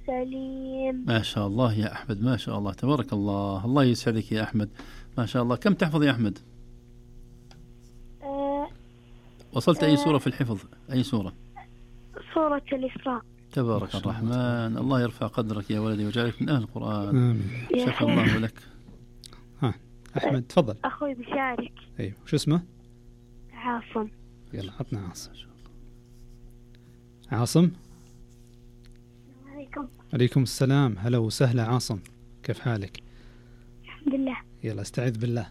سليم. ما شاء الله يا أحمد، ما شاء الله، تبارك الله. الله يسعدك يا أحمد، ما شاء الله. كم تحفظ يا أحمد؟ وصلت أي سورة في الحفظ؟ أي سورة؟ سورة الإسراء. تبارك الرحمن. الله يرفع قدرك يا ولدي ويجعلك من أهل القرآن. آمين. شكر الله لك. أحمد تفضل. أخوي بشارك. أيوه، شو اسمه؟ عاصم. يلا عطنا عاصم. عاصم. عليكم السلام، هلا وسهلا عاصم، كيف حالك؟ الحمد لله. يلا استعذ بالله.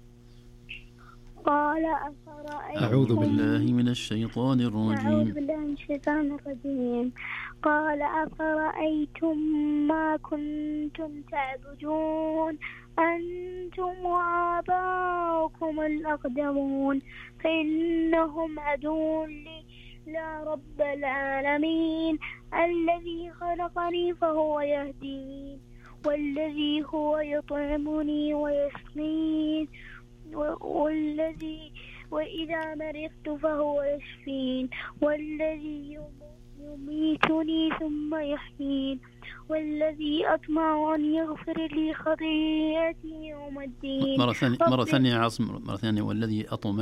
قال أفرأيتم. أعوذ بالله من الشيطان الرجيم. أعوذ بالله من الشيطان الرجيم. قال أفرأيتم ما كنتم تعبدون أنتم وآباؤكم الأقدمون فإنهم عدو لي لا رب العالمين الذي خلقني فهو يهدين والذي هو يطعمني ويسقين والذي وإذا مرضت فهو يشفين والذي يميتني ثم يحيين والذي أطمع أن يغفر لي خطيئتي يوم الدين. مرة ثانية يا عاصم، مرة ثانية. والذي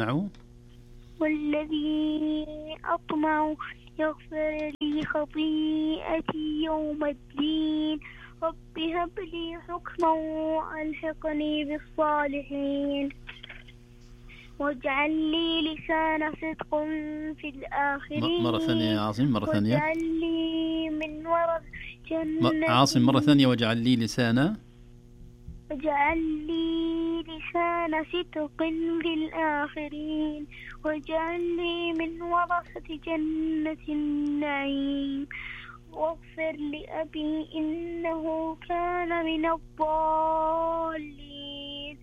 أطمع يغفر لي خطيئتي يوم الدين رب هب لي حكما وألحقني بالصالحين واجعل لي لسان صدق في الآخرين. مرة ثانية يا عاصم، مرة ثانية. واجعل لي من ورث جنة. عاصم مرة ثانية. واجعل لي لسان صدق في الآخرين واجعل لي من ورثة جنة النعيم واغفر لأبي إنه كان من الضالين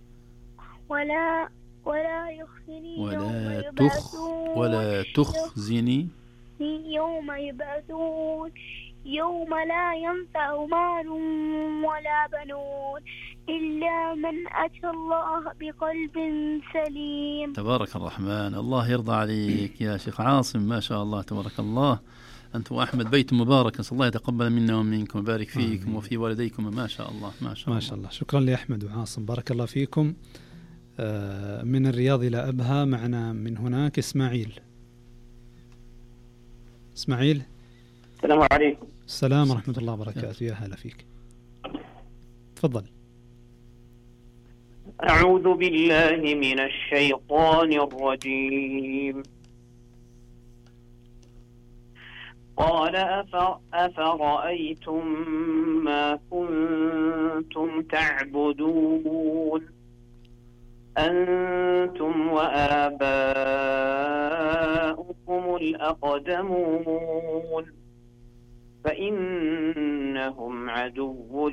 ولا يخزني ولا تخزني يوم يبعثون يوم لا ينفع مال ولا بنون إلا من أتى الله بقلب سليم. تبارك الرحمن. الله يرضى عليك يا شيخ عاصم، ما شاء الله تبارك الله. أنت وأحمد بيت مبارك، نسأل الله يتقبل منا ومنكم وبارك فيكم وفي والديكم. ما شاء الله ما شاء الله ما شاء الله. شكرا لأحمد وعاصم، بارك الله فيكم. من الرياض إلى أبها معنا من هناك إسماعيل. إسماعيل. السلام عليكم. السلام ورحمة الله وبركاته. يا هلا فيك، تفضل. أعوذ بالله من الشيطان الرجيم. قال أفرأيتم ما كنتم تعبدون أنتم وآباؤكم الأقدمون فإنهم عدو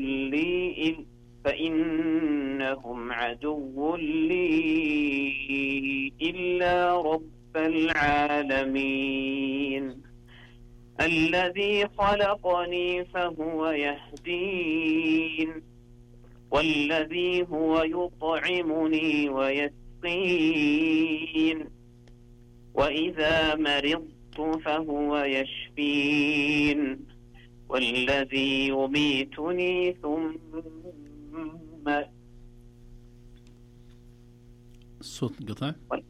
لي إلا رب العالمين الذي خلقني فهو يهدين والذي هو يطعمني ويسقين وإذا مرضت فهو يشفين والذي يميتني ثم الصوت قطع.